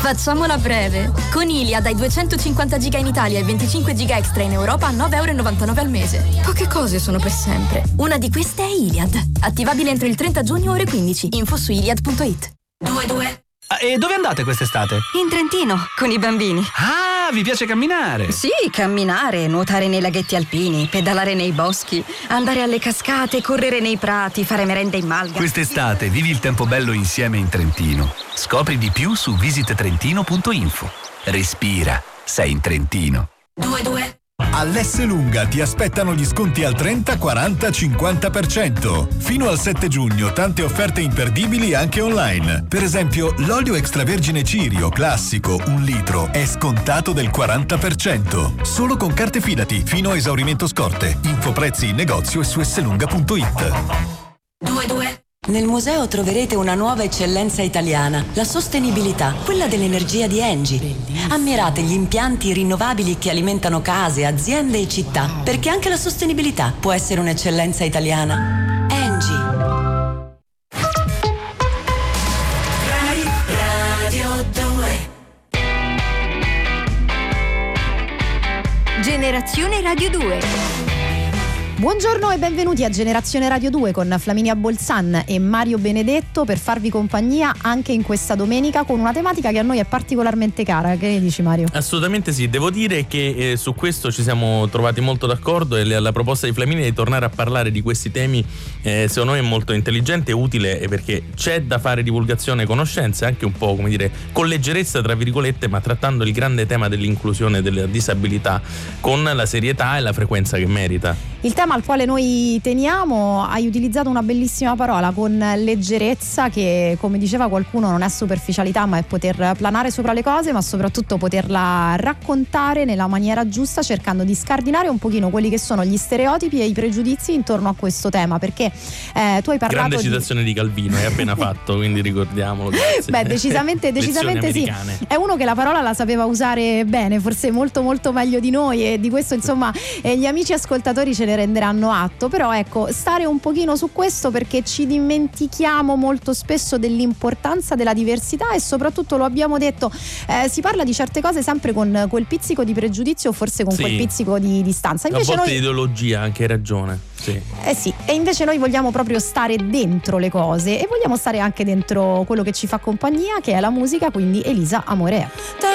Facciamola breve. Con Iliad hai 250 giga in Italia e 25 giga extra in Europa a 9,99 € al mese. Poche cose sono per sempre. Una di queste è Iliad. Attivabile entro il 30 giugno ore 15. Info su iliad.it. 22. E dove andate quest'estate? In Trentino, con i bambini. Ah, vi piace camminare? Sì, camminare, nuotare nei laghetti alpini, pedalare nei boschi, andare alle cascate, correre nei prati, fare merenda in malga. Quest'estate vivi il tempo bello insieme in Trentino. Scopri di più su visittrentino.info. Respira, sei in Trentino. 22. All'Esselunga ti aspettano gli sconti al 30, 40, 50%. Fino al 7 giugno tante offerte imperdibili anche online. Per esempio, l'olio extravergine Cirio classico 1 litro è scontato del 40%. Solo con carte Fidati, fino a esaurimento scorte. Info prezzi in negozio e su esselunga.it. 22. Nel museo troverete una nuova eccellenza italiana, la sostenibilità, quella dell'energia di Engie. Ammirate gli impianti rinnovabili che alimentano case, aziende e città, perché anche la sostenibilità può essere un'eccellenza italiana. Engie. Radio 2. Generazione Radio 2. Buongiorno e benvenuti a Generazione Radio 2 con Flaminia Bolzan e Mario Benedetto per farvi compagnia anche in questa domenica con una tematica che a noi è particolarmente cara. Che ne dici, Mario? Assolutamente sì, devo dire che su questo ci siamo trovati molto d'accordo e la proposta di Flaminia di tornare a parlare di questi temi secondo me è molto intelligente e utile, perché c'è da fare divulgazione e conoscenza, anche un po', come dire, con leggerezza tra virgolette, ma trattando il grande tema dell'inclusione e della disabilità con la serietà e la frequenza che merita. Il tema al quale noi teniamo, hai utilizzato una bellissima parola, con leggerezza, che come diceva qualcuno non è superficialità ma è poter planare sopra le cose, ma soprattutto poterla raccontare nella maniera giusta, cercando di scardinare un pochino quelli che sono gli stereotipi e i pregiudizi intorno a questo tema, perché tu hai parlato grande citazione di Calvino hai appena fatto, quindi ricordiamolo. Grazie. Beh, decisamente sì, è uno che la parola la sapeva usare bene, forse molto molto meglio di noi, e di questo insomma gli amici ascoltatori ce ne renderanno atto. Però ecco, stare un pochino su questo, perché ci dimentichiamo molto spesso dell'importanza della diversità, e soprattutto, lo abbiamo detto, si parla di certe cose sempre con quel pizzico di pregiudizio, o forse con quel pizzico di distanza. Invece a volte di ideologia, anche hai ragione. Sì. Sì, e invece noi vogliamo proprio stare dentro le cose, e vogliamo stare anche dentro quello che ci fa compagnia, che è la musica, quindi Elisa Amore.